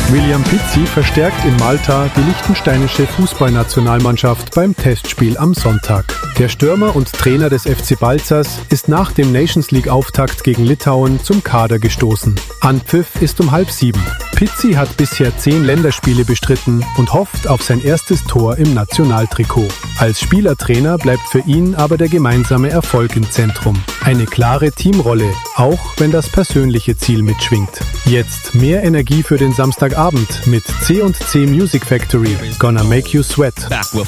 William Pizzi verstärkt in Malta die liechtensteinische Fußballnationalmannschaft beim Testspiel am Sonntag. Der Stürmer und Trainer des FC Balzers ist nach dem Nations-League-Auftakt gegen Litauen zum Kader gestoßen. Anpfiff ist um 6:30. Pizzi hat bisher 10 Länderspiele bestritten und hofft auf sein erstes Tor im Nationaltrikot. Als Spielertrainer bleibt für ihn aber der gemeinsame Erfolg im Zentrum. Eine klare Teamrolle, auch wenn das persönliche Ziel mitschwingt. Jetzt mehr Energie für den Samstagabend mit C&C Music Factory. Gonna make you sweat. Back with